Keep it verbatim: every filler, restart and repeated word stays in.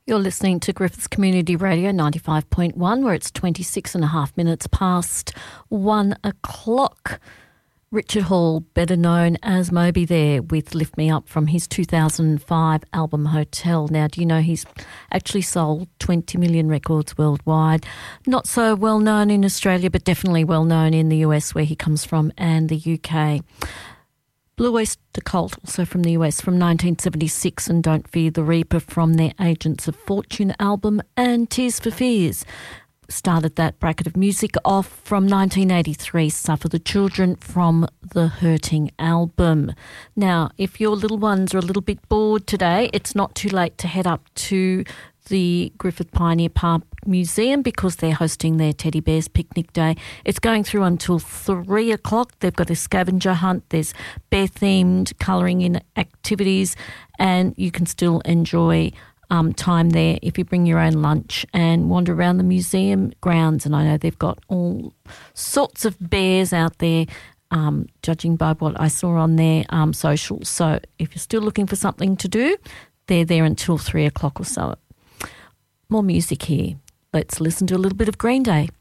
You're listening to Griffiths Community Radio ninety-five point one, where it's twenty-six and a half minutes past one o'clock. Richard Hall, better known as Moby there, with Lift Me Up from his two thousand five album Hotel. Now, do you know he's actually sold twenty million records worldwide? Not so well known in Australia, but definitely well known in the U S, where he comes from, and the U K. Blue Oyster Cult, also from the U S, from nineteen seventy-six, and Don't Fear the Reaper from their Agents of Fortune album, and Tears for Fears started that bracket of music off from nineteen eighty-three, Suffer the Children from the Hurting album. Now, if your little ones are a little bit bored today, it's not too late to head up to the Griffith Pioneer Park Museum, because they're hosting their Teddy Bears Picnic Day. It's going through until three o'clock. They've got a scavenger hunt. There's bear-themed colouring in activities, and you can still enjoy um, time there if you bring your own lunch and wander around the museum grounds. And I know they've got all sorts of bears out there, um, judging by what I saw on their um, socials. So if you're still looking for something to do, they're there until three o'clock or so. More music here. Let's listen to a little bit of Green Day.